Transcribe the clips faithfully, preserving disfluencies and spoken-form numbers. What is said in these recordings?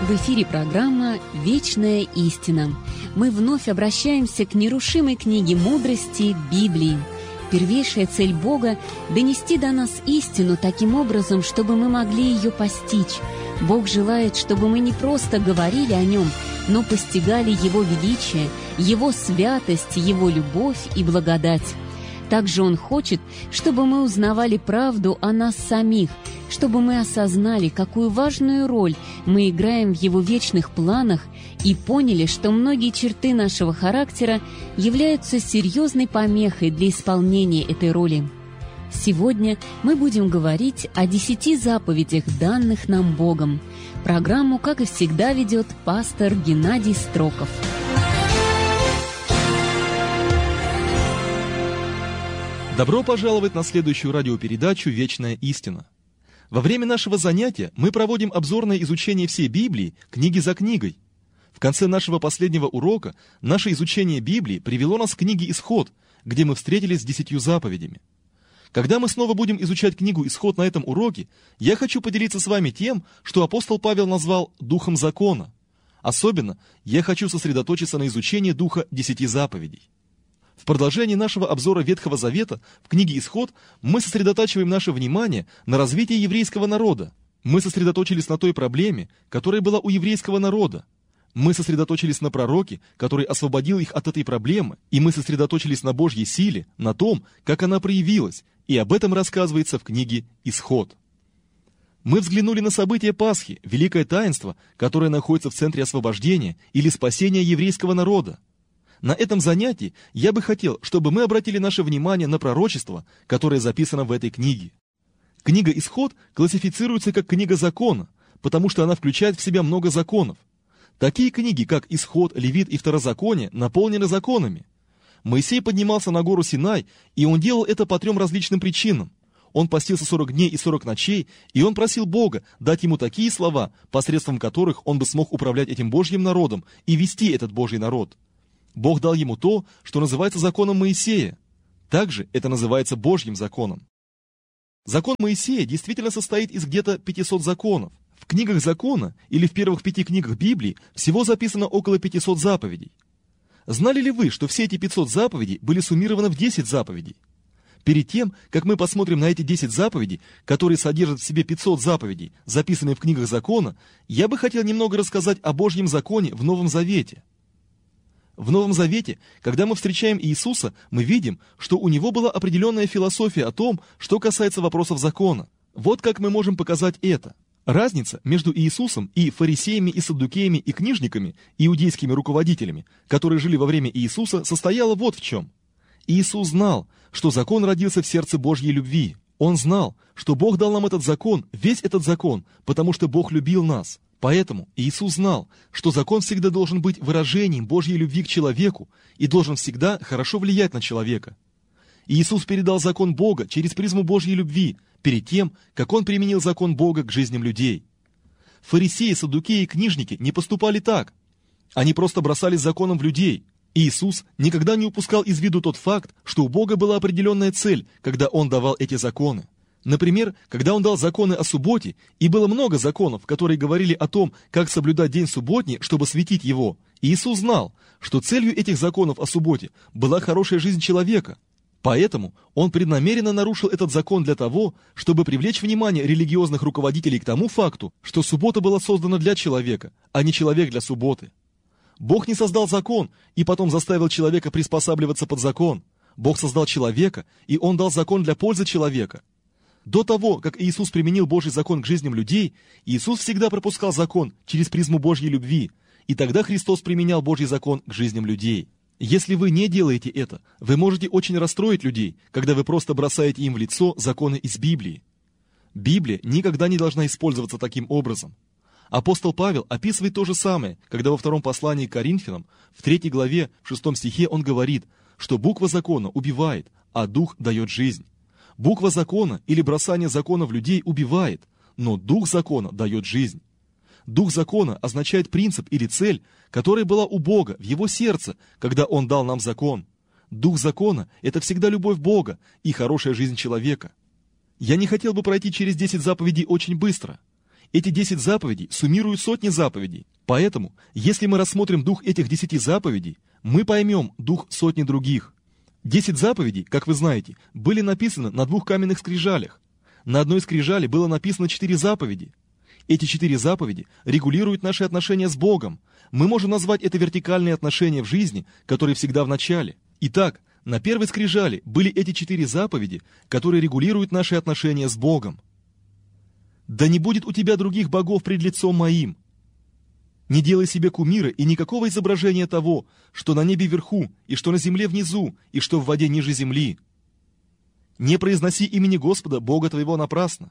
В эфире программа «Вечная истина». Мы вновь обращаемся к нерушимой книге мудрости Библии. Первейшая цель Бога – донести до нас истину таким образом, чтобы мы могли ее постичь. Бог желает, чтобы мы не просто говорили о Нем, но постигали Его величие, Его святость, Его любовь и благодать. Также Он хочет, чтобы мы узнавали правду о нас самих, чтобы мы осознали, какую важную роль мы играем в Его вечных планах и поняли, что многие черты нашего характера являются серьезной помехой для исполнения этой роли. Сегодня мы будем говорить о десяти заповедях, данных нам Богом. Программу, как и всегда, ведет пастор Геннадий Строков. Добро пожаловать на следующую радиопередачу «Вечная истина». Во время нашего занятия мы проводим обзорное изучение всей Библии, книги за книгой. В конце нашего последнего урока наше изучение Библии привело нас к книге «Исход», где мы встретились с десятью заповедями. Когда мы снова будем изучать книгу «Исход» на этом уроке, я хочу поделиться с вами тем, что апостол Павел назвал «духом закона». Особенно я хочу сосредоточиться на изучении духа десяти заповедей. В продолжении нашего обзора Ветхого Завета в книге «Исход» мы сосредотачиваем наше внимание на развитии еврейского народа. Мы сосредоточились на той проблеме, которая была у еврейского народа. Мы сосредоточились на пророке, который освободил их от этой проблемы, и мы сосредоточились на Божьей силе, на том, как она проявилась, и об этом рассказывается в книге «Исход». Мы взглянули на события Пасхи, великое таинство, которое находится в центре освобождения или спасения еврейского народа. На этом занятии я бы хотел, чтобы мы обратили наше внимание на пророчество, которое записано в этой книге. Книга «Исход» классифицируется как книга закона, потому что она включает в себя много законов. Такие книги, как «Исход», «Левит» и «Второзаконие», наполнены законами. Моисей поднимался на гору Синай, и он делал это по трем различным причинам. Он постился сорок дней и сорок ночей, и он просил Бога дать ему такие слова, посредством которых он бы смог управлять этим Божьим народом и вести этот Божий народ. Бог дал ему то, что называется законом Моисея. Также это называется Божьим законом. Закон Моисея действительно состоит из где-то пятисот законов. В книгах закона или в первых пяти книгах Библии всего записано около пятисот заповедей. Знали ли вы, что все эти пятьсот заповедей были суммированы в десять заповедей? Перед тем, как мы посмотрим на эти десять заповедей, которые содержат в себе пятьсот заповедей, записанные в книгах закона, я бы хотел немного рассказать о Божьем законе в Новом Завете. В Новом Завете, когда мы встречаем Иисуса, мы видим, что у него была определенная философия о том, что касается вопросов закона. Вот как мы можем показать это. Разница между Иисусом и фарисеями и саддукеями и книжниками, иудейскими руководителями, которые жили во время Иисуса, состояла вот в чем. Иисус знал, что закон родился в сердце Божьей любви. Он знал, что Бог дал нам этот закон, весь этот закон, потому что Бог любил нас. Поэтому Иисус знал, что закон всегда должен быть выражением Божьей любви к человеку и должен всегда хорошо влиять на человека. Иисус передал закон Бога через призму Божьей любви, перед тем, как Он применил закон Бога к жизням людей. Фарисеи, саддукеи и книжники не поступали так. Они просто бросались законом в людей. Иисус никогда не упускал из виду тот факт, что у Бога была определенная цель, когда Он давал эти законы. Например, когда Он дал законы о субботе, и было много законов, которые говорили о том, как соблюдать день субботний, чтобы светить его, Иисус знал, что целью этих законов о субботе была хорошая жизнь человека. Поэтому Он преднамеренно нарушил этот закон для того, чтобы привлечь внимание религиозных руководителей к тому факту, что суббота была создана для человека, а не человек для субботы. Бог не создал закон и потом заставил человека приспосабливаться под закон. Бог создал человека, и Он дал закон для пользы человека. До того, как Иисус применил Божий закон к жизням людей, Иисус всегда пропускал закон через призму Божьей любви, и тогда Христос применял Божий закон к жизням людей. Если вы не делаете это, вы можете очень расстроить людей, когда вы просто бросаете им в лицо законы из Библии. Библия никогда не должна использоваться таким образом. Апостол Павел описывает то же самое, когда во втором послании к Коринфянам, в третьей главе, в шестом стихе он говорит, что буква закона убивает, а дух дает жизнь. Буква закона или бросание законов людей убивает, но дух закона дает жизнь. Дух закона означает принцип или цель, которая была у Бога в Его сердце, когда Он дал нам закон. Дух закона – это всегда любовь Бога и хорошая жизнь человека. Я не хотел бы пройти через десять заповедей очень быстро. Эти десять заповедей суммируют сотни заповедей. Поэтому, если мы рассмотрим дух этих десяти заповедей, мы поймем дух сотни других. Десять заповедей, как вы знаете, были написаны на двух каменных скрижалях. На одной скрижали было написано четыре заповеди. Эти четыре заповеди регулируют наши отношения с Богом. Мы можем назвать это вертикальные отношения в жизни, которые всегда в начале. Итак, на первой скрижали были эти четыре заповеди, которые регулируют наши отношения с Богом. «Да не будет у тебя других богов пред лицом моим. Не делай себе кумира и никакого изображения того, что на небе вверху, и что на земле внизу, и что в воде ниже земли. Не произноси имени Господа, Бога твоего, напрасно.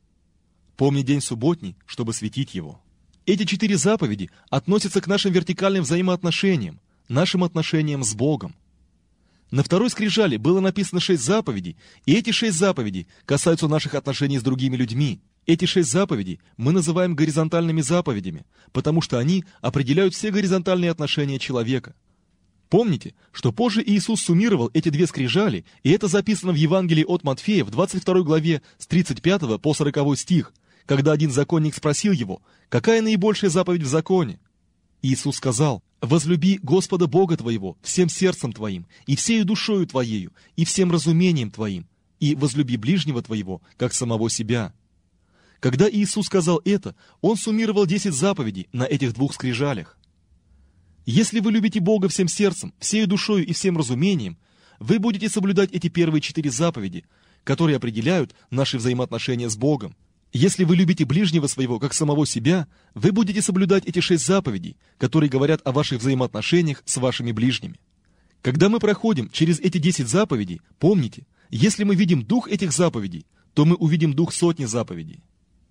Помни день субботний, чтобы светить его». Эти четыре заповеди относятся к нашим вертикальным взаимоотношениям, нашим отношениям с Богом. На второй скрижали было написано шесть заповедей, и эти шесть заповедей касаются наших отношений с другими людьми. Эти шесть заповедей мы называем горизонтальными заповедями, потому что они определяют все горизонтальные отношения человека. Помните, что позже Иисус суммировал эти две скрижали, и это записано в Евангелии от Матфея в двадцать второй главе с тридцать пятого по сороковой стих, когда один законник спросил его, какая наибольшая заповедь в законе? Иисус сказал: «Возлюби Господа Бога твоего всем сердцем твоим, и всею душою твоею, и всем разумением твоим, и возлюби ближнего твоего, как самого себя». Когда Иисус сказал это, Он суммировал десять заповедей на этих двух скрижалях. Если вы любите Бога всем сердцем, всею душою и всем разумением, вы будете соблюдать эти первые четыре заповеди, которые определяют наши взаимоотношения с Богом. Если вы любите ближнего своего, как самого себя, вы будете соблюдать эти шесть заповедей, которые говорят о ваших взаимоотношениях с вашими ближними. Когда мы проходим через эти десять заповедей, помните, если мы видим дух этих заповедей, то мы увидим дух сотни заповедей.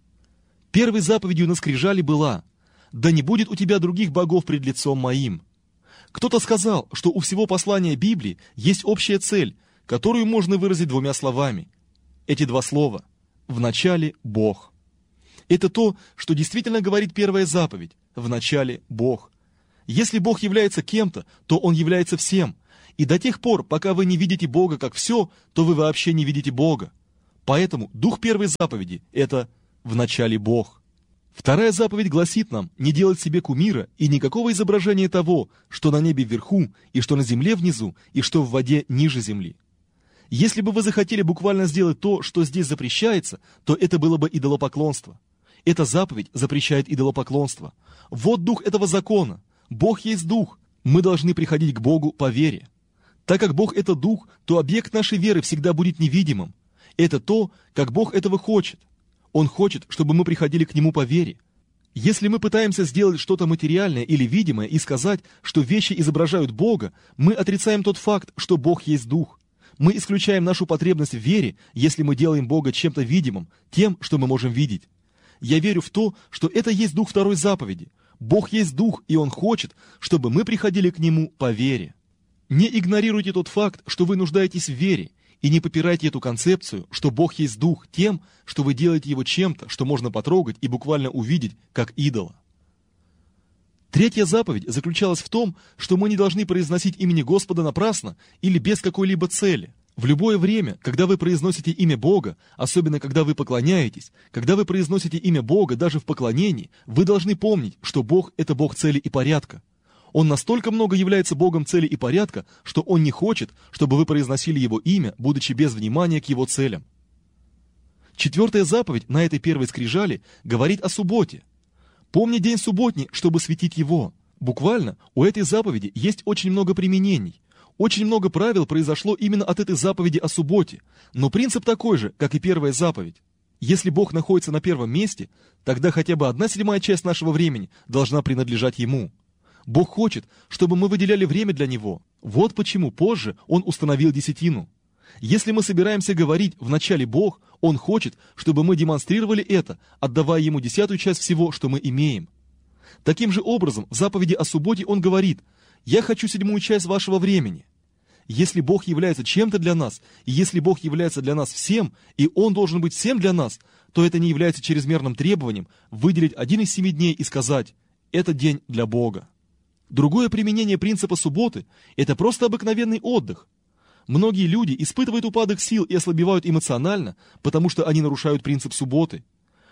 Первой заповедью на скрижали была: «Да не будет у тебя других богов пред лицом моим». Кто-то сказал, что у всего послания Библии есть общая цель, которую можно выразить двумя словами. Эти два слова: «В начале Бог». Это то, что действительно говорит первая заповедь: «В начале Бог». Если Бог является кем-то, то Он является всем. И до тех пор, пока вы не видите Бога как все, то вы вообще не видите Бога. Поэтому дух первой заповеди – это «в начале Бог». Вторая заповедь гласит нам не делать себе кумира и никакого изображения того, что на небе вверху, и что на земле внизу, и что в воде ниже земли. Если бы вы захотели буквально сделать то, что здесь запрещается, то это было бы идолопоклонство. Эта заповедь запрещает идолопоклонство. Вот дух этого закона. Бог есть дух. Мы должны приходить к Богу по вере. Так как Бог — это дух, то объект нашей веры всегда будет невидимым. Это то, как Бог этого хочет. Он хочет, чтобы мы приходили к Нему по вере. Если мы пытаемся сделать что-то материальное или видимое и сказать, что вещи изображают Бога, мы отрицаем тот факт, что Бог есть дух. Мы исключаем нашу потребность в вере, если мы делаем Бога чем-то видимым, тем, что мы можем видеть. Я верю в то, что это есть дух второй заповеди. Бог есть дух, и Он хочет, чтобы мы приходили к Нему по вере. Не игнорируйте тот факт, что вы нуждаетесь в вере, и не попирайте эту концепцию, что Бог есть дух, тем, что вы делаете Его чем-то, что можно потрогать и буквально увидеть, как идола. Третья заповедь заключалась в том, что мы не должны произносить имени Господа напрасно или без какой-либо цели. В любое время, когда вы произносите имя Бога, особенно когда вы поклоняетесь, когда вы произносите имя Бога даже в поклонении, вы должны помнить, что Бог — это Бог цели и порядка. Он настолько много является Богом цели и порядка, что Он не хочет, чтобы вы произносили Его имя, будучи без внимания к Его целям. Четвертая заповедь на этой первой скрижали говорит о субботе. Помни день субботний, чтобы светить его. Буквально у этой заповеди есть очень много применений. Очень много правил произошло именно от этой заповеди о субботе, но принцип такой же, как и первая заповедь. Если Бог находится на первом месте, тогда хотя бы одна седьмая часть нашего времени должна принадлежать Ему. Бог хочет, чтобы мы выделяли время для Него. Вот почему позже Он установил десятину. Если мы собираемся говорить «в начале Бог», Он хочет, чтобы мы демонстрировали это, отдавая Ему десятую часть всего, что мы имеем. Таким же образом, в заповеди о субботе Он говорит: «Я хочу седьмую часть вашего времени». Если Бог является чем-то для нас, и если Бог является для нас всем, и Он должен быть всем для нас, то это не является чрезмерным требованием выделить один из семи дней и сказать «это день для Бога». Другое применение принципа субботы – это просто обыкновенный отдых. Многие люди испытывают упадок сил и ослабевают эмоционально, потому что они нарушают принцип субботы.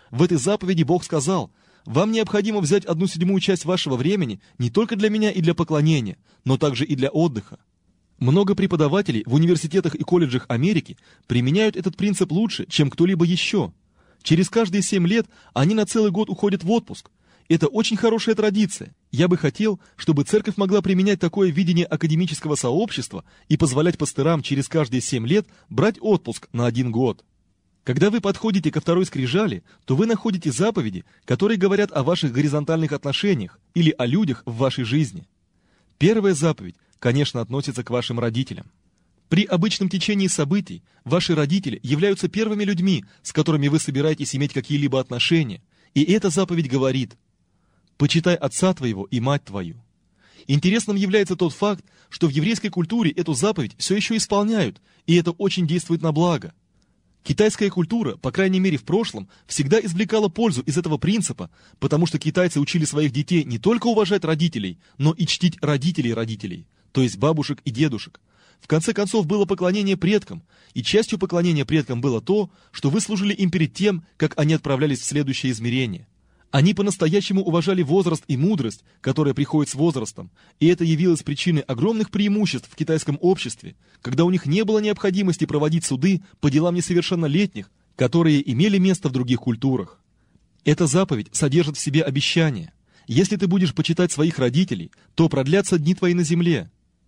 В этой заповеди Бог сказал: «Вам необходимо взять одну седьмую часть вашего времени не только для меня и для поклонения, но также и для отдыха». Много преподавателей в университетах и колледжах Америки применяют этот принцип лучше, чем кто-либо еще. Через каждые семь лет они на целый год уходят в отпуск. Это очень хорошая традиция. Я бы хотел, чтобы церковь могла применять такое видение академического сообщества и позволять пастырам через каждые семь лет брать отпуск на один год. Когда вы подходите ко второй скрижали, то вы находите заповеди, которые говорят о ваших горизонтальных отношениях или о людях в вашей жизни. Первая заповедь, конечно, относится к вашим родителям. При обычном течении событий ваши родители являются первыми людьми, с которыми вы собираетесь иметь какие-либо отношения, и эта заповедь говорит: «Почитай отца твоего и мать твою». Интересным является тот факт, что в еврейской культуре эту заповедь все еще исполняют, и это очень действует на благо. Китайская культура, по крайней мере в прошлом, всегда извлекала пользу из этого принципа, потому что китайцы учили своих детей не только уважать родителей, но и чтить родителей родителей, то есть бабушек и дедушек. В конце концов, было поклонение предкам, и частью поклонения предкам было то, что вы служили им перед тем, как они отправлялись в следующее измерение. Они по-настоящему уважали возраст и мудрость, которая приходит с возрастом, и это явилось причиной огромных преимуществ в китайском обществе, когда у них не было необходимости проводить суды по делам несовершеннолетних, которые имели место в других культурах. Эта заповедь содержит в себе обещание: если ты будешь почитать своих родителей, то продлятся дни твои на земле.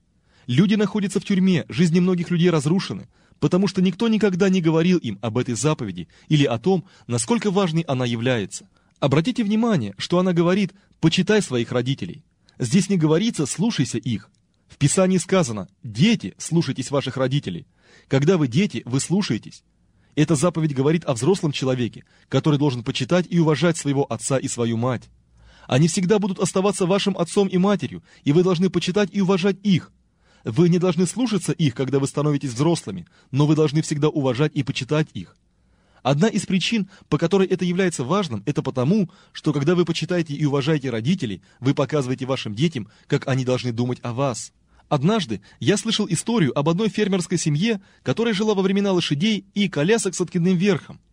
Люди находятся в тюрьме, жизни многих людей разрушены, потому что никто никогда не говорил им об этой заповеди или о том, насколько важной она является. Обратите внимание, что она говорит: «Почитай своих родителей». Здесь не говорится «слушайся их». В Писании сказано: «Дети, слушайтесь ваших родителей». Когда вы дети, вы слушаетесь. Эта заповедь говорит о взрослом человеке, который должен почитать и уважать своего отца и свою мать. Они всегда будут оставаться вашим отцом и матерью, и вы должны почитать и уважать их. Вы не должны слушаться их, когда вы становитесь взрослыми, но вы должны всегда уважать и почитать их. Одна из причин, по которой это является важным, это потому, что когда вы почитаете и уважаете родителей, вы показываете вашим детям, как они должны думать о вас. Однажды я слышал историю об одной фермерской семье, которая жила во времена лошадей и колясок с откидным верхом.